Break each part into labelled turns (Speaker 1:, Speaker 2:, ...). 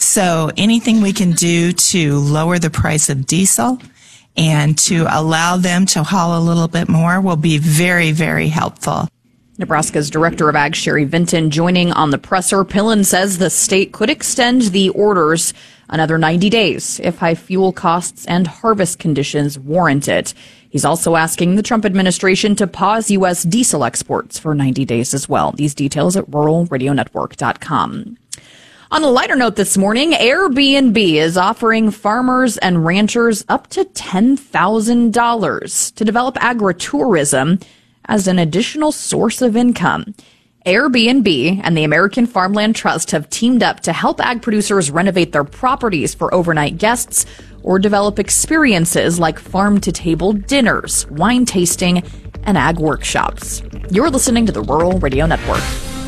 Speaker 1: So anything we can do to lower the price of diesel and to allow them to haul a little bit more will be very, very helpful.
Speaker 2: Nebraska's Director of Ag, Sherry Vinton, joining on the presser. Pillen says the state could extend the orders another 90 days if high fuel costs and harvest conditions warrant it. He's also asking the Trump administration to pause U.S. diesel exports for 90 days as well. These details at ruralradionetwork.com. On a lighter note this morning, Airbnb is offering farmers and ranchers up to $10,000 to develop agritourism as an additional source of income. Airbnb and the American Farmland Trust have teamed up to help ag producers renovate their properties for overnight guests or develop experiences like farm-to-table dinners, wine tasting, and ag workshops. You're listening to the Rural Radio Network.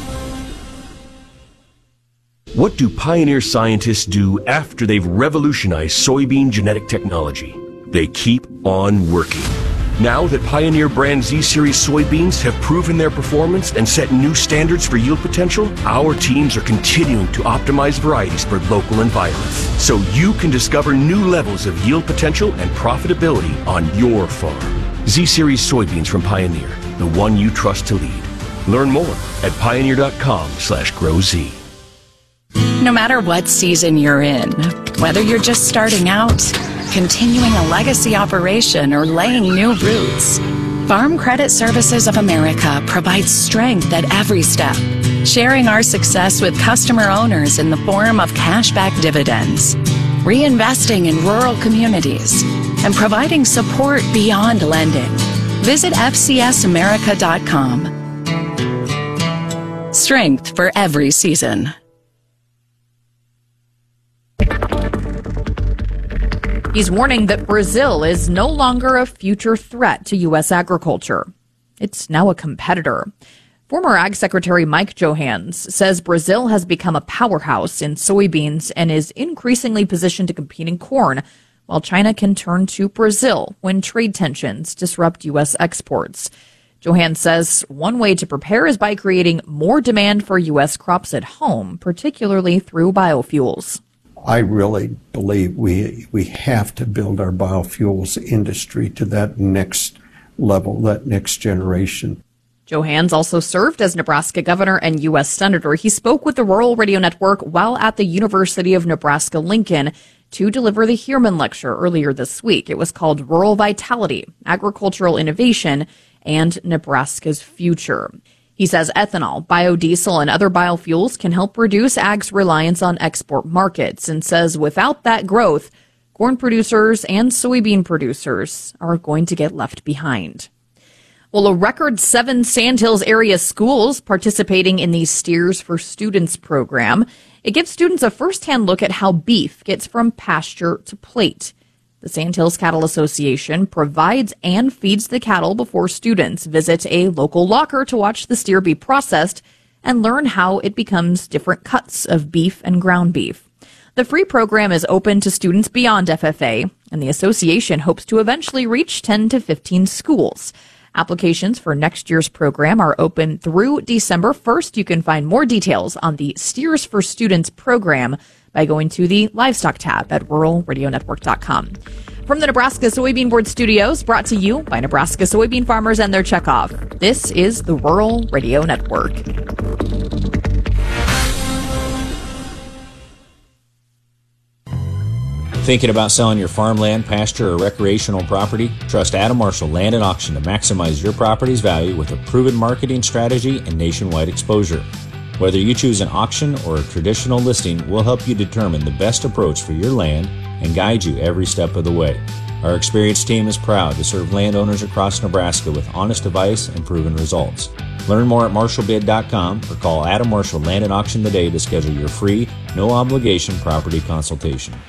Speaker 3: What do Pioneer scientists do after they've revolutionized soybean genetic technology? They keep on working. Now that Pioneer brand Z-Series soybeans have proven their performance and set new standards for yield potential, our teams are continuing to optimize varieties for local environments, so you can discover new levels of yield potential and profitability on your farm. Z-Series soybeans from Pioneer, the one you trust to lead. Learn more at pioneer.com/growz.
Speaker 4: No matter what season you're in, whether you're just starting out, continuing a legacy operation, or laying new roots, Farm Credit Services of America provides strength at every step, sharing our success with customer owners in the form of cashback dividends, reinvesting in rural communities, and providing support beyond lending. Visit FCSAmerica.com. Strength for every season.
Speaker 2: He's warning that Brazil is no longer a future threat to U.S. agriculture. It's now a competitor. Former Ag Secretary Mike Johanns says Brazil has become a powerhouse in soybeans and is increasingly positioned to compete in corn, while China can turn to Brazil when trade tensions disrupt U.S. exports. Johanns says one way to prepare is by creating more demand for U.S. crops at home, particularly through biofuels.
Speaker 5: I really believe we have to build our biofuels industry to that next level, that next generation.
Speaker 2: Johanns also served as Nebraska governor and U.S. senator. He spoke with the Rural Radio Network while at the University of Nebraska-Lincoln to deliver the Heerman Lecture earlier this week. It was called Rural Vitality, Agricultural Innovation, and Nebraska's Future. He says ethanol, biodiesel, and other biofuels can help reduce ag's reliance on export markets, and says without that growth, corn producers and soybean producers are going to get left behind. Well, a record 7 Sandhills area schools participating in the Steers for Students program. It gives students a first-hand look at how beef gets from pasture to plate. The Sandhills Cattle Association provides and feeds the cattle before students visit a local locker to watch the steer be processed and learn how it becomes different cuts of beef and ground beef. The free program is open to students beyond FFA, and the association hopes to eventually reach 10 to 15 schools. Applications for next year's program are open through December 1st. You can find more details on the Steers for Students program by going to the Livestock tab at ruralradionetwork.com. From the Nebraska Soybean Board Studios, brought to you by Nebraska soybean farmers and their checkoff, this is the Rural Radio Network.
Speaker 6: Thinking about selling your farmland, pasture, or recreational property? Trust Adam Marshall Land and Auction to maximize your property's value with a proven marketing strategy and nationwide exposure. Whether you choose an auction or a traditional listing, we'll help you determine the best approach for your land and guide you every step of the way. Our experienced team is proud to serve landowners across Nebraska with honest advice and proven results. Learn more at marshallbid.com or call Adam Marshall Land and Auction today to schedule your free, no-obligation property consultation.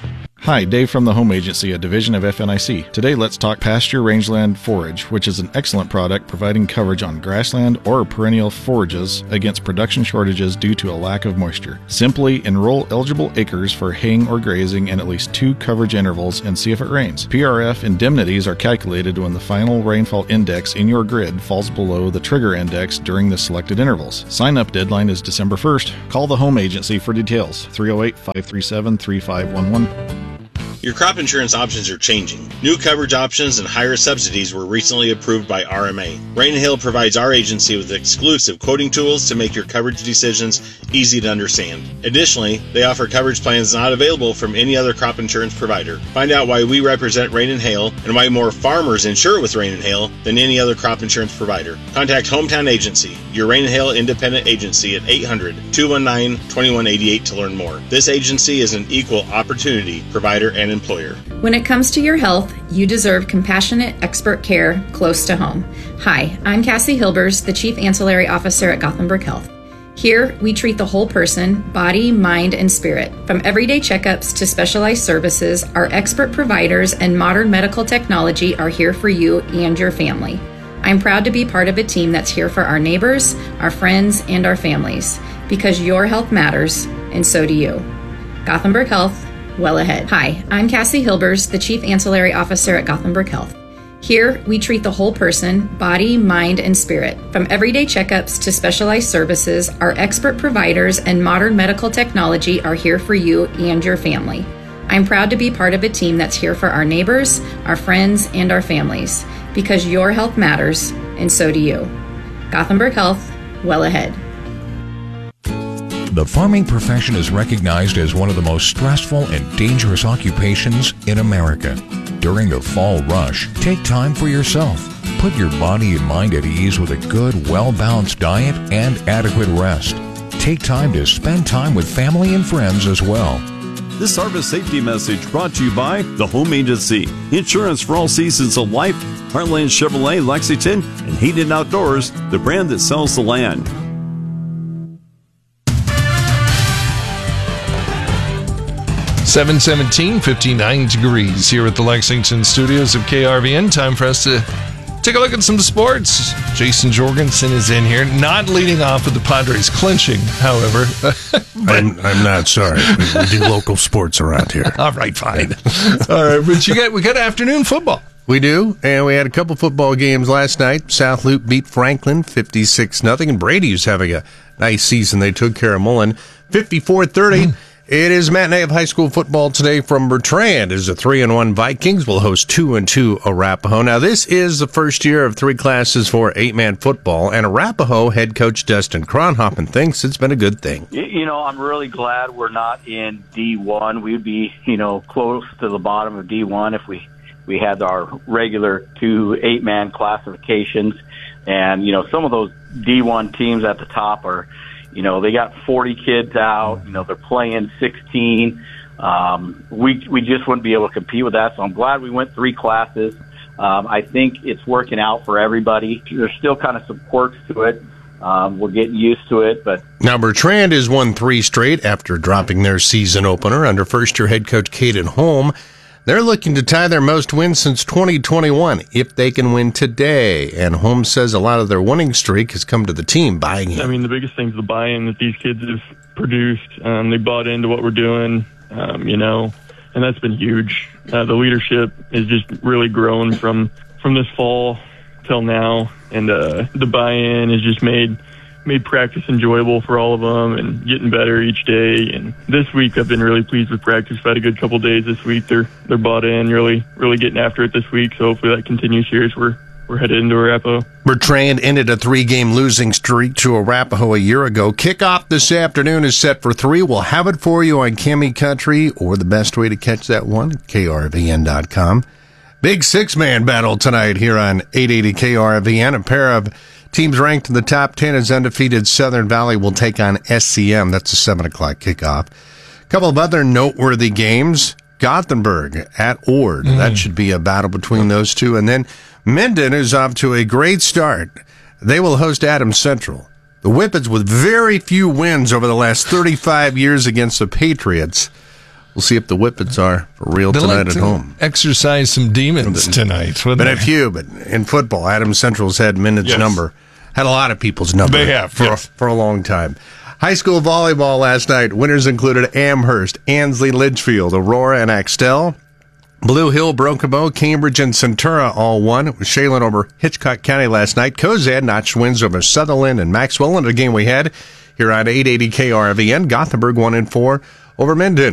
Speaker 7: Hi, Dave from the Home Agency, a division of FNIC. Today, let's talk pasture rangeland forage, which is an excellent product providing coverage on grassland or perennial forages against production shortages due to a lack of moisture. Simply enroll eligible acres for haying or grazing in at least 2 coverage intervals and see if it rains. PRF indemnities are calculated when the final rainfall index in your grid falls below the trigger index during the selected intervals. Sign-up deadline is December 1st. Call the Home Agency for details. 308-537-3511.
Speaker 8: Your crop insurance options are changing. New coverage options and higher subsidies were recently approved by RMA. Rain & Hail provides our agency with exclusive quoting tools to make your coverage decisions easy to understand. Additionally, they offer coverage plans not available from any other crop insurance provider. Find out why we represent Rain & Hail and why more farmers insure with Rain & Hail than any other crop insurance provider. Contact Hometown Agency, your Rain & Hail independent agency at 800-219-2188 to learn more. This agency is an equal opportunity provider and employer.
Speaker 9: When it comes to your health, you deserve compassionate, expert care close to home. Hi, I'm Cassie Hilbers, the Chief Ancillary Officer at Gothenburg Health. Here, we treat the whole person, body, mind, and spirit. From everyday checkups to specialized services, our expert providers and modern medical technology are here for you and your family. I'm proud to be part of a team that's here for our neighbors, our friends, and our families, because your health matters, and so do you. Gothenburg Health, well ahead. Hi, I'm Cassie Hilbers, the Chief Ancillary Officer at Gothenburg Health. Here, we treat the whole person, body, mind, and spirit. From everyday checkups to specialized services, our expert providers and modern medical technology are here for you and your family. I'm proud to be part of a team that's here for our neighbors, our friends, and our families, because your health matters, and so do you. Gothenburg Health, well ahead.
Speaker 10: The farming profession is recognized as one of the most stressful and dangerous occupations in America. During the fall rush, take time for yourself. Put your body and mind at ease with a good, well-balanced diet and adequate rest. Take time to spend time with family and friends as well.
Speaker 11: This harvest safety message brought to you by the Home Agency. Insurance for all seasons of life. Heartland Chevrolet, Lexington, and Heated Outdoors, the brand that sells the land.
Speaker 12: 717, 59 degrees here at the Lexington studios of KRVN. Time for us to take a look at some sports. Jason Jorgensen is in here, not leading off with the Padres clinching, however.
Speaker 13: I'm not sorry. We do local sports around here.
Speaker 12: All right, fine. All right, but we got afternoon football.
Speaker 13: We do, and we had a couple football games last night. South Loop beat Franklin 56-0, and Brady's having a nice season. They took care of Mullen 54-30. It is matinee of high school football today from Bertrand as the 3-1 Vikings will host 2-2 Arapahoe. Now, this is the first year of 3 classes for 8-man football, and Arapahoe head coach Dustin Kronhoppen thinks it's been a good thing.
Speaker 14: You know, I'm really glad we're not in D1. We'd be, close to the bottom of D1 if we had our regular 2 8-man classifications. And, some of those D1 teams at the top are, they got 40 kids out. They're playing 16. We just wouldn't be able to compete with that. So I'm glad we went 3 classes. I think it's working out for everybody. There's still kind of some quirks to it. We're getting used to it. But
Speaker 13: now Bertrand has won 3 straight after dropping their season opener under first-year head coach Caden Holm. They're looking to tie their most wins since 2021 if they can win today. And Holmes says a lot of their winning streak has come to the team buying in.
Speaker 15: I mean, the biggest thing is the buy-in that these kids have produced. They bought into what we're doing, and that's been huge. The leadership has just really grown from this fall till now, and the buy-in has just made practice enjoyable for all of them and getting better each day. And this week I've been really pleased with practice. I've had a good couple days this week. They're bought in, really getting after it this week. So hopefully that continues here as we're headed into Arapahoe.
Speaker 13: Bertrand ended a 3-game losing streak to Arapahoe a year ago. Kickoff this afternoon is set for 3. We'll have it for you on Kimmy Country, or the best way to catch that one, krvn.com. Big 6-man battle tonight here on 880 KRVN. A pair of teams ranked in the top 10 as undefeated Southern Valley will take on SCM. That's a 7 o'clock kickoff. A couple of other noteworthy games. Gothenburg at Ord. That should be a battle between those two. And then Minden is off to a great start. They will host Adams Central. The Whippets, with very few wins over the last 35 years against the Patriots, We'll see if the Whippets are for real
Speaker 12: They'd
Speaker 13: tonight
Speaker 12: like
Speaker 13: at
Speaker 12: to
Speaker 13: home.
Speaker 12: exercise some demons tonight.
Speaker 13: But a few, but in football, Adams Central's had Minutes number. Had a lot of people's number.
Speaker 12: They have,
Speaker 13: for a long time. High school volleyball last night. Winners included Amherst, Ansley, Litchfield, Aurora, and Axtell. Blue Hill, Broken Bow, Cambridge, and Centura all won. It was Shaylin over Hitchcock County last night. Cozad notched wins over Sutherland and Maxwell. And a game we had here on 880 KRVN. Gothenburg 1-4 over Minden.